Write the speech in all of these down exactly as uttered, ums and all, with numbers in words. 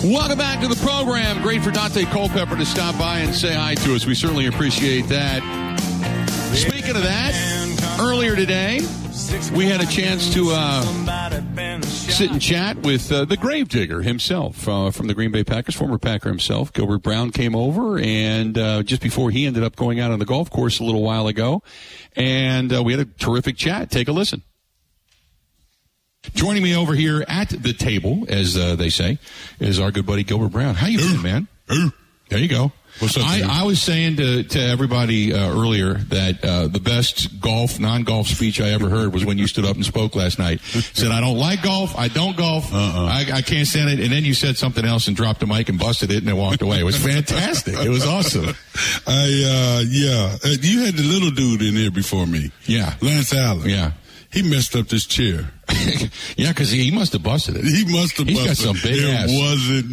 Welcome back to the program. Great for Dante Culpepper to stop by and say hi to us. We certainly appreciate that. Speaking of that, earlier today, we had a chance to uh, sit and chat with uh, the Gravedigger himself uh, from the Green Bay Packers, former Packer himself. Gilbert Brown came over, and uh, just before he ended up going out on the golf course a little while ago, and uh, we had a terrific chat. Take a listen. Joining me over here at the table, as uh, they say, is our good buddy Gilbert Brown. How you doing, man? There you go. What's up, I, I was saying to, to everybody uh, earlier that uh, the best golf, non-golf speech I ever heard was when you stood up and spoke last night. Said, I don't like golf, I don't golf, uh-uh. I, I can't stand it. And then you said something else and dropped the mic and busted it and then walked away. It was fantastic. It was awesome. I, uh, yeah. Uh, you had the little dude in here before me. Yeah. Lance Allen. Yeah. He messed up this chair. Yeah, because he, he must have busted it. He must have busted it. He's got some big it ass. It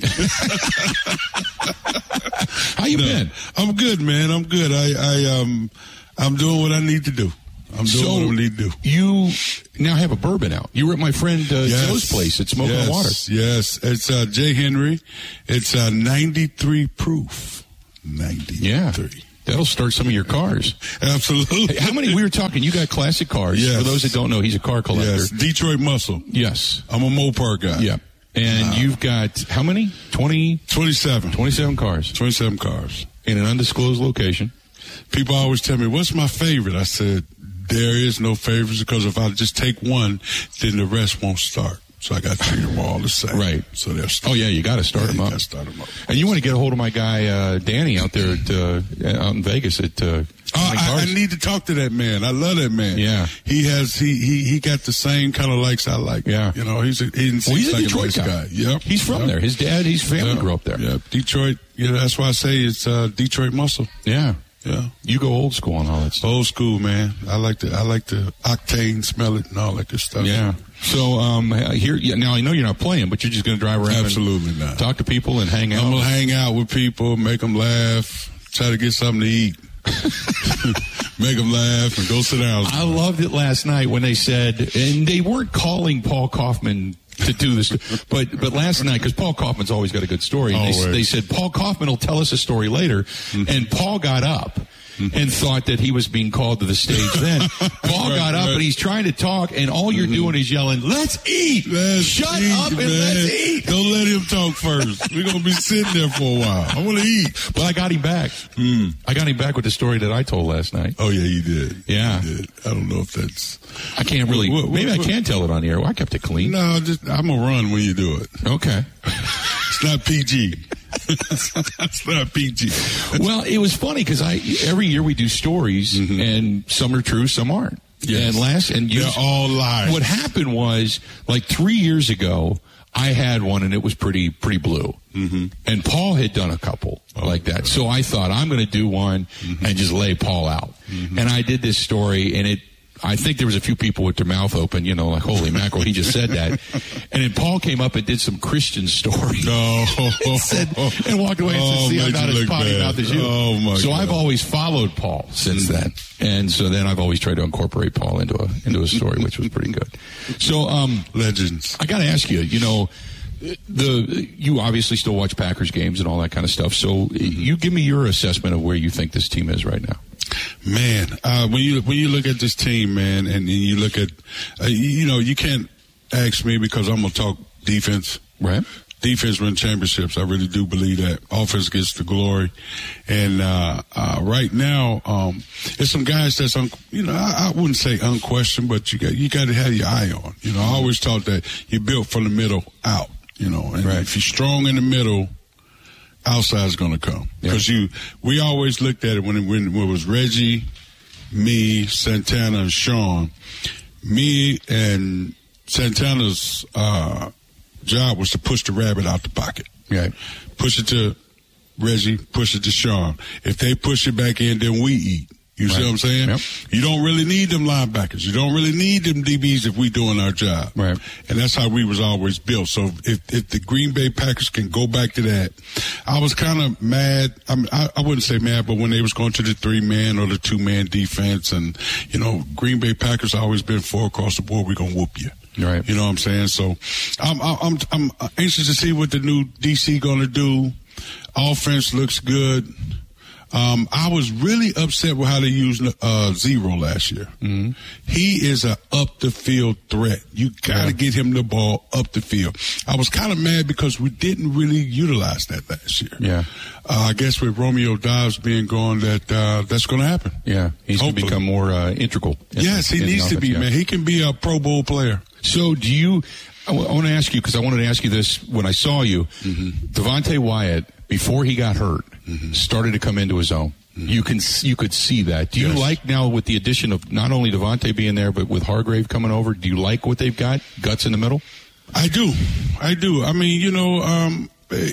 wasn't me. How you no, been? I'm good, man. I'm good. I, I, um, I'm doing what I need to do. I'm doing so what I need to do. You now have a bourbon out. You were at my friend uh, yes. Joe's place at Smoke yes. on Water. Yes, it's uh, Jay Henry. It's uh, ninety-three proof. ninety-three. Yeah. That'll start some of your cars. Absolutely. Hey, how many, we were talking, you got classic cars. Yes. For those that don't know, he's a car collector. Yes. Detroit Muscle. Yes. I'm a Mopar guy. Yeah. And uh, you've got how many? twenty? twenty-seven. twenty-seven cars. twenty-seven cars. In an undisclosed location. People always tell me, what's my favorite? I said, there is no favorites because if I just take one, then the rest won't start. So I got to treat them all the same. Right. So they're Oh, yeah, you got to start yeah, them up. You got to start them up. And you want to get a hold of my guy, uh, Danny, out there at, uh, out in Vegas at, uh, Oh, I, I need to talk to that man. I love that man. Yeah. He has, he, he, he got the same kind of likes I like. Yeah. You know, he's a, he well, he's a like Detroit a nice guy. guy. Yep. He's from yep. there. His dad, his family yep. grew up there. Yeah. Detroit. Yeah. That's why I say it's, uh, Detroit Muscle. Yeah. Yeah. You go old school and all that stuff. Old school, man. I like the, I like the octane, smell it and all that good stuff. Yeah. So, um, here, yeah, now I know you're not playing, but you're just going to drive around Absolutely and not. talk to people and hang out. I'm going to hang out with people, make them laugh, try to get something to eat. Make them laugh and go sit down. I loved it last night when they said, and they weren't calling Paul Kaufman to do this, but but last night, because Paul Kaufman's always got a good story, and they, they said, Paul Kaufman will tell us a story later, mm-hmm. and Paul got up and thought that he was being called to the stage then. Paul right, got up right. and he's trying to talk, and all you're mm-hmm. doing is yelling, let's eat! Let's Shut eat, up and man. let's eat! Don't let him talk first. We're going to be sitting there for a while. I want to eat. But I got him back. Mm. I got him back with the story that I told last night. Oh, yeah, you did. Yeah. You did. I don't know if that's... I can't really... What, what, maybe what, I can tell it on the air. Well, I kept it clean. No, just, I'm going to run when you do it. Okay. It's not P G. That's not P G. Well, it was funny because I every year we do stories, mm-hmm. and some are true, some aren't. Yes. And last and you, they're all lies. What happened was, like three years ago, I had one and it was pretty pretty blue. Mm-hmm. And Paul had done a couple oh, like that. So I thought I'm going to do one mm-hmm. and just lay Paul out. Mm-hmm. And I did this story, and it. I think there was a few people with their mouth open, you know, like, holy mackerel, he just said that. And then Paul came up and did some Christian story. No. and, said, and walked away and said, see, oh, I'm not as potty mouth as you. Oh, my so God. I've always followed Paul since then. And so then I've always tried to incorporate Paul into a into a story, which was pretty good. So, um, legends. I got to ask you, you know, the you obviously still watch Packers games and all that kind of stuff. So you give me your assessment of where you think this team is right now. Man, uh, when you when you look at this team, man, and, and you look at, uh, you, you know, you can't ask me because I'm gonna talk defense, right? Defense win championships. I really do believe that. Offense gets the glory, and uh, uh, right now, um, there's some guys that's, un- you know, I, I wouldn't say unquestioned, but you got you got to have your eye on. You know, I always thought that you're built from the middle out. You know, and right. if you're strong in the middle, outside's going to come. Because yeah. you, we always looked at it when it, when, when it was Reggie, me, Santana, and Sean. Me and Santana's uh, job was to push the rabbit out the pocket. Right. Push it to Reggie, push it to Sean. If they push it back in, then we eat. You right. see what I'm saying? Yep. You don't really need them linebackers. You don't really need them D Bs if we doing our job. Right. And that's how we was always built. So if, if the Green Bay Packers can go back to that, I was kind of mad. I, mean, I I wouldn't say mad, but when they was going to the three-man or the two-man defense, and, you know, Green Bay Packers always been four across the board, we're going to whoop you. Right. You know what I'm saying? So I'm I'm I'm anxious to see what the new D C going to do. Offense looks good. Um, I was really upset with how they used uh, Zero last year. Mm-hmm. He is a up the field threat. You got to yeah. get him the ball up the field. I was kind of mad because we didn't really utilize that last year. Yeah, uh, I guess with Romeo Dobbs being gone, that uh, that's going to happen. Yeah, he's going to become more uh, integral. Yes, he needs to be, yeah. man. He can be a Pro Bowl player. So, do you? I, w- I want to ask you because I wanted to ask you this when I saw you. Mm-hmm. Devontae Wyatt, before he got hurt, mm-hmm. started to come into his own. Mm-hmm. You can you could see that. Do you yes. like now with the addition of not only Devontae being there, but with Hargrave coming over? Do you like what they've got? Guts in the middle. I do, I do. I mean, you know, um,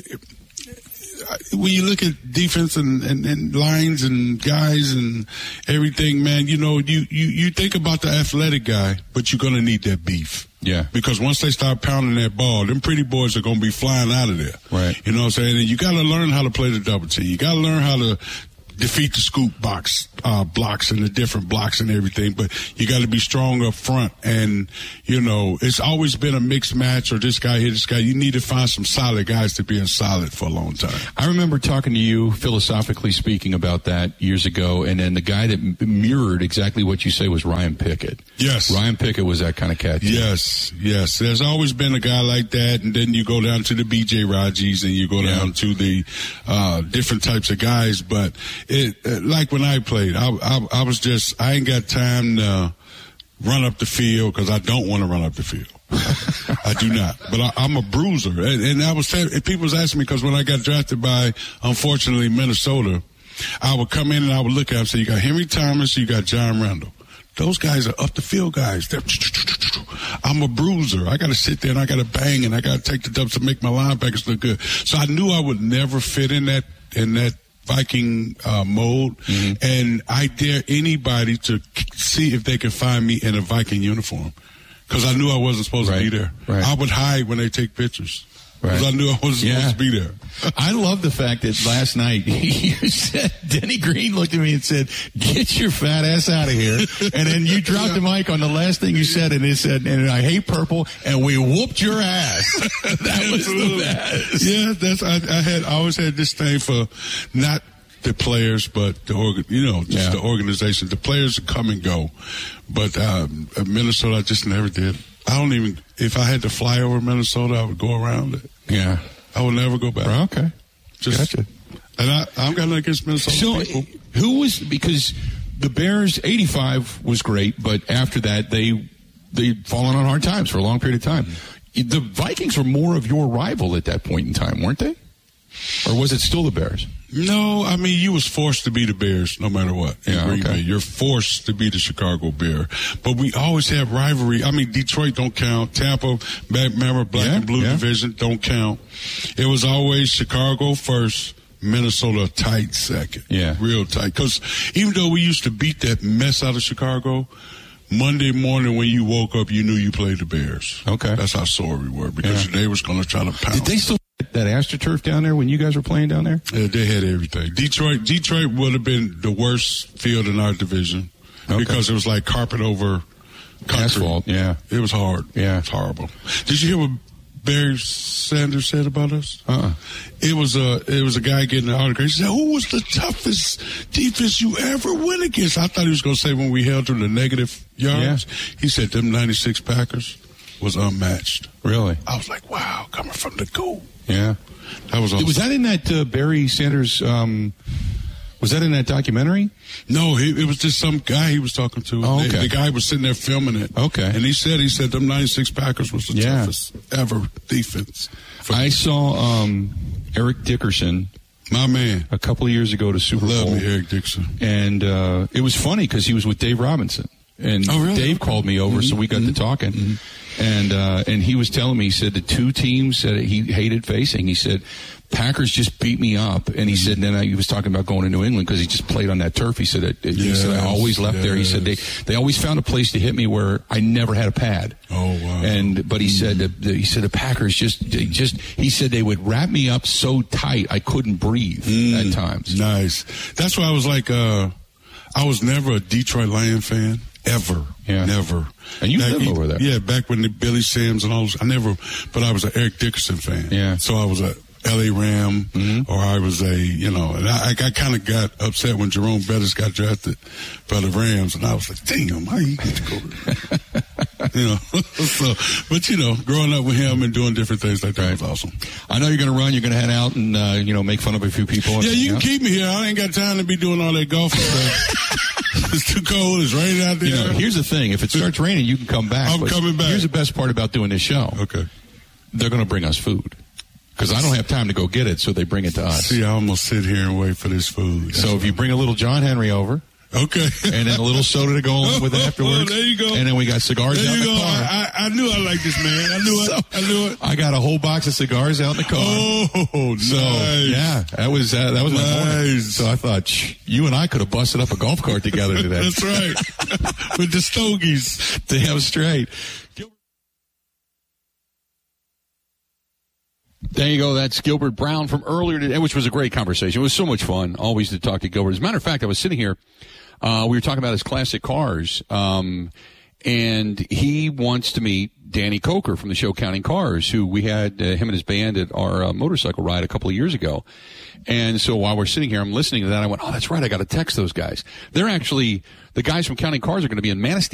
when you look at defense and, and, and lines and guys and everything, man, you know, you, you, you think about the athletic guy, but you're going to need that beef. Yeah. Because once they start pounding that ball, them pretty boys are going to be flying out of there. Right. You know what I'm saying? And you got to learn how to play the double team. You got to learn how to defeat the scoop box uh, blocks and the different blocks and everything, but you got to be strong up front. And you know, it's always been a mixed match, or this guy here, this guy. You need to find some solid guys to be in solid for a long time. I remember talking to you, philosophically speaking, about that years ago, and then the guy that mirrored exactly what you say was Ryan Pickett. Yes, Ryan Pickett was that kind of cat too. Yes, yes. There's always been a guy like that, and then you go down to the B J Raji's, and you go yeah. down to the uh, different types of guys, but. It, like when I played, I, I, I was just, I ain't got time to run up the field because I don't want to run up the field. I do not. But I, I'm a bruiser. And, and I was saying, people was asking me because when I got drafted by, unfortunately, Minnesota, I would come in and I would look at them and say, you got Henry Thomas, you got John Randall. Those guys are up the field guys. They're, I'm a bruiser. I got to sit there and I got to bang and I got to take the dubs to make my linebackers look good. So I knew I would never fit in that, in that, Viking uh, mode, mm-hmm. and I dare anybody to see if they can find me in a Viking uniform, because I knew I wasn't supposed right. to be there. Right. I would hide when they take pictures, because right. I knew I wasn't yeah. supposed to be there. I love the fact that last night you said, Denny Green looked at me and said, get your fat ass out of here. And then you dropped the mic on the last thing you said, and it said, and I hate purple, and we whooped your ass. That was the best. Yeah, that's, I, I had, I always had this thing for not the players, but the organ, you know, just yeah. the organization. The players come and go. But um, Minnesota, I just never did. I don't even, if I had to fly over Minnesota, I would go around it. Yeah. I would never go back. Well, okay. Just, gotcha. And I, I've got nothing against Minnesota so, people. Who was, because the Bears, eighty-five was great, but after that, they, they'd fallen on hard times for a long period of time. Mm-hmm. The Vikings were more of your rival at that point in time, weren't they? Or was it still the Bears? No, I mean, you was forced to be the Bears no matter what. In yeah, Green okay. Bay. You're forced to be the Chicago Bear. But we always have rivalry. I mean, Detroit don't count. Tampa, remember, black yeah, and blue yeah. division don't count. It was always Chicago first, Minnesota tight second. Yeah. Real tight. Because even though we used to beat that mess out of Chicago, Monday morning when you woke up, you knew you played the Bears. Okay. That's how sore we were, because yeah. they was going to try to pound. Did they still have that AstroTurf down there when you guys were playing down there? Yeah, they had everything. Detroit Detroit would have been the worst field in our division, okay. because it was like carpet over country. Asphalt, yeah. It was hard. Yeah. It's horrible. Did you hear what Barry Sanders said about us? Uh-uh. It was a it was a guy getting an autograph. He said, "Who was the toughest defense you ever went against?" I thought he was going to say when we held to the negative yards. Yeah. He said them ninety-six Packers was unmatched. Really? I was like, wow, coming from the goal. Yeah. That was awesome. Was that in that uh, Barry Sanders, um, was that in that documentary? No, he, it was just some guy he was talking to. Oh, okay. the, the guy was sitting there filming it. Okay. And he said, he said, them ninety-six Packers was the yeah. toughest ever defense. I saw um, Eric Dickerson. My man. A couple of years ago to Super Love Bowl. me, Eric Dickerson. And uh, it was funny because he was with Dave Robinson. And oh, really? Dave called me over, mm-hmm. so we got mm-hmm. to talking. Mm-hmm. And uh, and he was telling me, he said the two teams that he hated facing, he said, Packers just beat me up. And he mm-hmm. said, and then I, he was talking about going to New England because he just played on that turf. He said, it, it, yes, he said I always left yes. there. He said, they they always found a place to hit me where I never had a pad. Oh, wow. And But he mm-hmm. said, that the, he said the Packers just, they just, he said they would wrap me up so tight I couldn't breathe mm, at times. Nice. That's why I was like, uh, I was never a Detroit Lion fan. ever. Yeah. Never. And you back live in, over there. Yeah, back when the Billy Sims and all those. I never, but I was an Eric Dickerson fan. Yeah. So I was a L A Ram, mm-hmm. or I was a, you know, and I, I kind of got upset when Jerome Bettis got drafted by the Rams, and I was like, damn, how you get to go there? You know, so, but you know, growing up with him and doing different things like that right. was awesome. I know you're going to run, you're going to head out and, uh, you know, make fun of a few people. Yeah, you can else. keep me here. I ain't got time to be doing all that golf stuff. It's too cold. It's raining out there. You know, here's the thing. If it starts raining, you can come back. I'm coming back. Here's the best part about doing this show. Okay. They're going to bring us food. Because I don't have time to go get it, so they bring it to us. See, I almost sit here and wait for this food. That's so if you bring a little John Henry over. Okay. And then a little soda to go along with oh, afterwards. Oh, there you go. And then we got cigars there out in the go. car. I, I, I knew I liked this man. I knew so, it. I knew it. I got a whole box of cigars out in the car. Oh, so, nice. Yeah, that was uh, that was my nice. morning. So I thought, shh, you and I could have busted up a golf cart together today. That's right. With the Stogies. Damn straight. There you go. That's Gilbert Brown from earlier today, which was a great conversation. It was so much fun, always to talk to Gilbert. As a matter of fact, I was sitting here. Uh, we were talking about his classic cars, um, and he wants to meet Danny Coker from the show Counting Cars, who we had uh, him and his band at our uh, motorcycle ride a couple of years ago. And so while we're sitting here, I'm listening to that. I went, oh, that's right. I got to text those guys. They're actually, the guys from Counting Cars are going to be in Manistee,